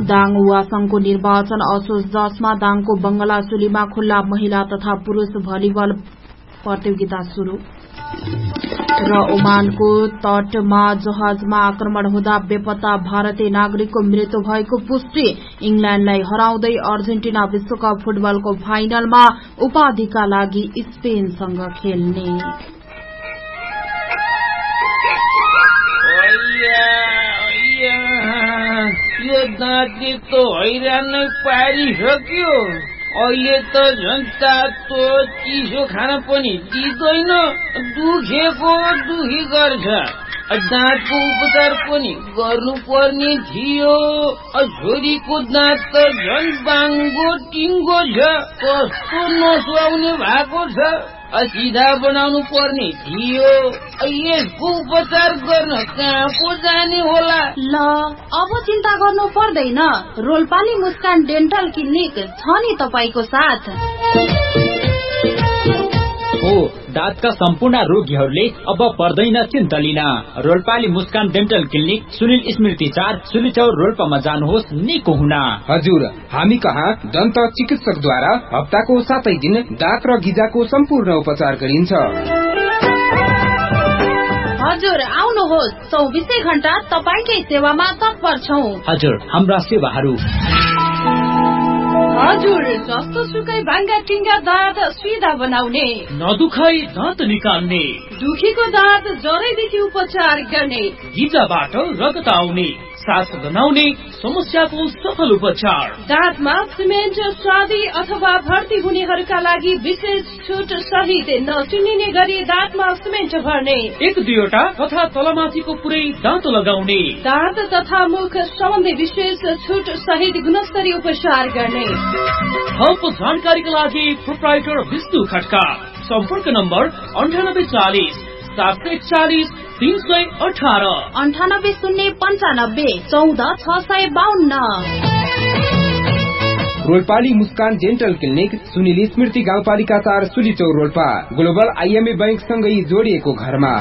दाङ वासङको निर्वाचन असोज 10 मा दाङको बंगलासुलीमा खुल्ला महिला तथा पुरूष भलिबल प्रतियोगिता शुरू। र ओमानको तटमा जहाजमा आक्रमण हुँदा बेपत्ता भारतीय नागरिकको मृत्यु भएको पुष्टि। इंग्ल्याण्डलाई हराउँदै अर्जेन्टिना विश्वकप फुटबलको फाइनलमा उपाधिका लागि स्पेनसँग खेल्ने। यो दाँती त हैरान नै पारिसक्यो। अहिले त झन् तातो चिसो खान पनि दिँदैन, दुखेको दुखी गर्छ। दाँतको उपचार पनि गर्नुपर्ने थियो। छोरीको दाँत त झन् बाङ्गो टिङ्गो छ, कस्तो नसुहाउने भएको छ। सिधा बनाउनु पर्ने थियो। यसको उपचार गर्न कहाँ पो जाने होला? ल अब चिन्ता गर्नु पर्दैन, रोल्पाली मुस्कान डेन्टल क्लिनिक छ नि तपाईको साथ। हो, दाँतका सम्पूर्ण रोगीहरूले अब पर्दैन चिन्ता लिन। रोल्पाली मुस्कान डेन्टल क्लिनिक सुनिल स्मृति 4 सुलिचौर रोल्पामा जानुहोस् निको हुन। हजुर, हामी कहाँ दन्त चिकित्सकद्वारा हप्ताको 7 दिन दाँत र गिजाको सम्पूर्ण उपचार गरिन्छ। हजुर आउनुहोस्, 24 घण्टा तपाईकै सेवामा तत्पर छौं। हजुर, हाम्रा सेवाहरू हजुर जस्तो सुकै भाङ्गा टिङ्गा दाँत सिधा बनाउने, नदुखाई दाँत निकाल्ने, दुखीको दाँत जरैदेखि उपचार गर्ने, गिजाबाट रगत आउने, सास गनाउने समस्याको सफल उपचार। दाँतमा सिमेन्ट स्वादी अथवा भर्ती हुनेहरूका लागि विशेष छुट सहित नचिनिने गरी दाँतमा सिमेन्ट भर्ने, 1-2 तथा तलमाथिको पुरै दाँत लगाउने, दाँत तथा मुख सम्बन्धी विशेष छुट सहित गुणस्तरीय उपचार गर्ने। थप जानकारीका लागि प्रोप्राइटर विष्णु खड्का। सम्पर्क नम्बर 9840 740 318 98 095 14 652। रोल्पाली मुस्कान डेन्टल क्लिनिक सुनिल स्मृति गाउँपालिका 4 सुलिचौर रोल्पा, ग्लोबल IMA बैंक सँगै जोडिएको घरमा।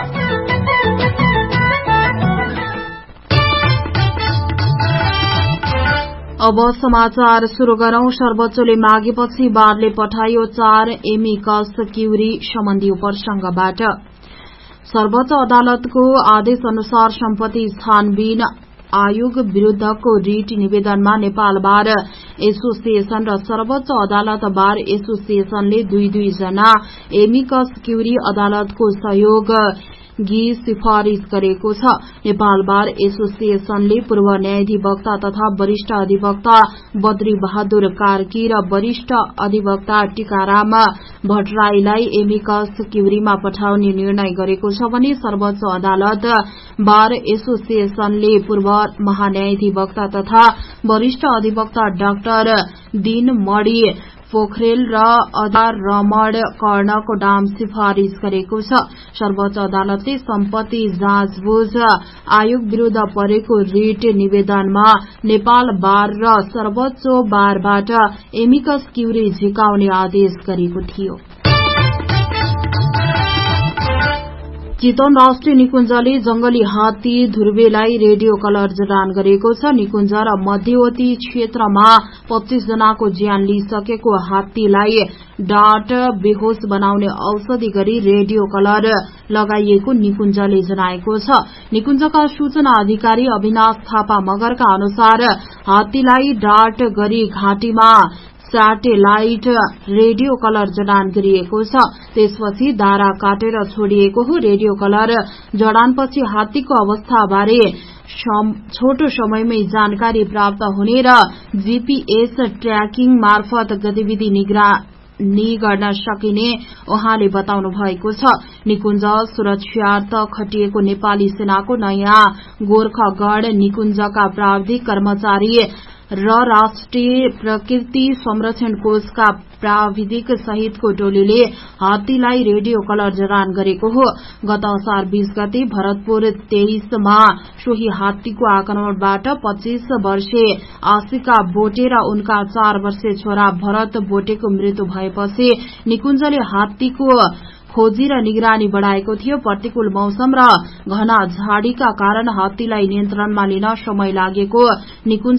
अब समाचार सुरु गरौं। सर्वोच्चले मागेपछि बारले पठायो 4 एमिकस क्युरी सम्बन्धी उपप्रसंगबाट। सर्वोच्च अदालतको आदेश अनुसार सम्पत्ति छानबिन आयोग विरूद्धको रिट निवेदनमा नेपाल बार एसोसिएशन र सर्वोच्च अदालत बार एसोसिएशनले 2-2 जना एमिकस क्युरी अदालतको सहयोग सिफारिश गरेको छ। नेपाल बार एसोसिएशनले पूर्व न्यायाधिवक्ता तथा वरिष्ठ अधिवक्ता बद्री बहादुर कार्की र वरिष्ठ अधिवक्ता टीकाराम भट्टराईलाई एमिकस क्युरीमा पठाउने निर्णय गरेको छ भने सर्वोच्च अदालत बार एसोसिएशनले पूर्व महान्यायाधिवक्ता तथा वरिष्ठ अधिवक्ता डाक्टर दिन मणि पोखरेल र अदार रमण कर्णको नाम सिफारिश गरेको छ। सर्वोच्च अदालतले सम्पत्ति जाँचबुझ आयोग विरूद्ध परेको रिट निवेदनमा नेपाल बार र सर्वोच्च बारबाट एमिकस क्युरी झिकाउने आदेश गरेको थियो। चितवन राष्ट्रिय निकुञ्जले जंगली हात्ती ध्रुवेलाई रेडियो कलर जडान गरेको छ। निकुञ्ज र मध्यवर्ती क्षेत्रमा 25 जनाको ज्यान लिइसकेको हात्तीलाई डाँट बेहोस बनाउने औषधि गरी रेडियो कलर लगाइएको निकुञ्जले जनाएको छ। निकुञ्जका सूचना अधिकारी अविनाश थापा मगरका अनुसार हात्तीलाई डाँट गरी घाँटीमा सैटेलाइट रेडियो कलर जडान गरिएको छ। त्यसपछि दारा काटेर छोडिएको हो। रेडियो कलर जडानपछि हात्तीको अवस्थाबारे छोटो समयमै जानकारी प्राप्त हुने र जीपीएस ट्र्याकिङ मार्फत गतिविधि निगरानी गर्न सकिने उहाँले बताउनु भएको छ। निकुञ्ज सुरक्षार्थ खटिएको नेपाली सेनाको नयाँ गोर्खागढ़ निकुञ्जका प्राविधिक कर्मचारी र राष्ट्रिय प्रकृति संरक्षण कोषका प्राविधिक सहितको टोलीले हात्तीलाई रेडियो कलर जडान गरेको हो। गत असार 20 गते भरतपुर 23 मा सोही हात्तीको आक्रमणबाट 25 वर्षे आशिका बोटे र उनका 4 वर्षे छोरा भरत बोटेको मृत्यु भएपछि निकुञ्जले हात्तीको खोजी र निगरानी बढ़ाएको थियो। प्रतिकूल मौसम र घना झाडीका कारण हात्तीलाई नियन्त्रणमा लिन समय लागेको निकुञ्ज